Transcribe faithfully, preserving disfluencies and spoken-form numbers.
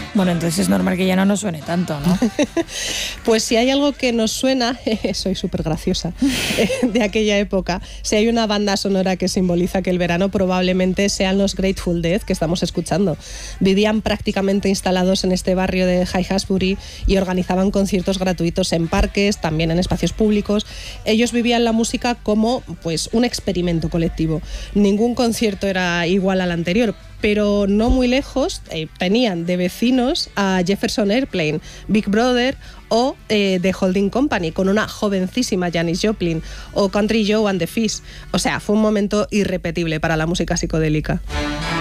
Bueno, entonces es normal que ya no nos suene tanto, ¿no? Pues si hay algo que nos suena, soy súper graciosa, de aquella época, si hay una banda sonora que simboliza que el verano probablemente sean los Grateful Dead que estamos escuchando. Vivían prácticamente instalados en este barrio de High-Hasbury y organizaban conciertos gratuitos en parques, también en espacios públicos. Ellos vivían la música como pues, un experimento colectivo. Ningún concierto era igual al anterior, pero no muy lejos eh, tenían de vecinos a Jefferson Airplane, Big Brother o eh, The Holding Company, con una jovencísima Janis Joplin, o Country Joe and the Fish. O sea, fue un momento irrepetible para la música psicodélica.